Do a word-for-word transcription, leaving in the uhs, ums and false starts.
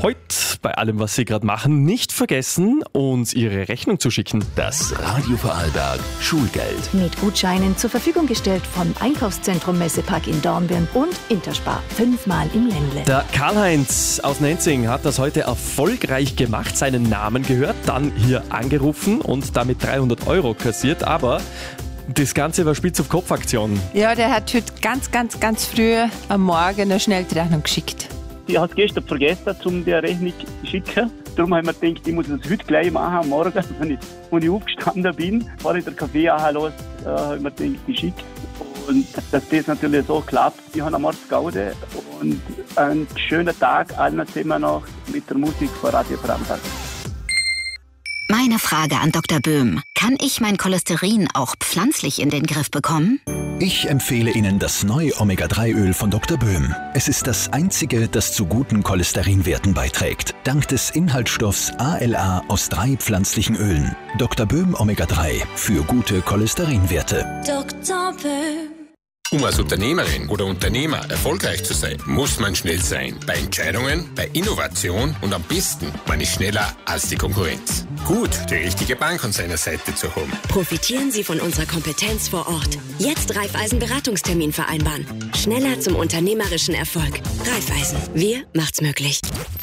heute bei allem, was Sie gerade machen, nicht vergessen, uns Ihre Rechnung zu schicken. Das Radio Vorarlberg Schulgeld. Mit Gutscheinen zur Verfügung gestellt vom Einkaufszentrum Messepark in Dornbirn und Interspar. Fünfmal im Ländle. Der Karl-Heinz aus Nenzing hat das heute erfolgreich gemacht, seinen Namen gehört, dann hier angerufen und damit dreihundert Euro kassiert, aber das Ganze war Spitz-auf-Kopf-Aktion. Ja, der hat heute ganz, ganz, ganz früh am Morgen eine Schnellrechnung geschickt. Ich habe es gestern vergessen, um die Rechnung zu schicken. Darum habe ich mir gedacht, ich muss das heute gleich machen, am Morgen, wenn ich, wenn ich aufgestanden bin, fahre ich den Kaffee an, los, äh, habe ich mir gedacht, ich schicke. Und dass das natürlich so klappt, ich habe eine Mordsgaude und einen schönen Tag allen zusammen noch mit der Musik von Radio Vorarlberg. Meine Frage an Doktor Böhm. Kann ich mein Cholesterin auch pflanzlich in den Griff bekommen? Ich empfehle Ihnen das neue Omega drei Öl von Doktor Böhm. Es ist das einzige, das zu guten Cholesterinwerten beiträgt. Dank des Inhaltsstoffs A L A aus drei pflanzlichen Ölen. Doktor Böhm Omega drei für gute Cholesterinwerte. Doktor Böhm. Um als Unternehmerin oder Unternehmer erfolgreich zu sein, muss man schnell sein. Bei Entscheidungen, bei Innovation und am besten, man ist schneller als die Konkurrenz. Gut, die richtige Bank an seiner Seite zu haben. Profitieren Sie von unserer Kompetenz vor Ort. Jetzt Raiffeisen Beratungstermin vereinbaren. Schneller zum unternehmerischen Erfolg. Raiffeisen, wir macht's möglich.